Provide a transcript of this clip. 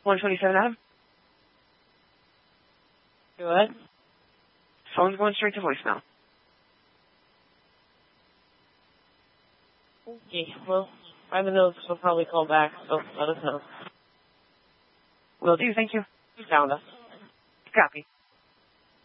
127 Adam. What? Phone's going straight to voicemail. Okay, well, I have a note, so I'll probably call back, so let us know. Will do, thank you. You found us. Copy.